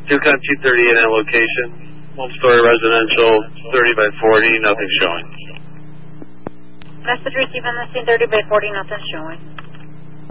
Yukon 238 on location. One-story residential, 30 by 40, nothing showing. Message received on the scene, 30 by 40, nothing showing.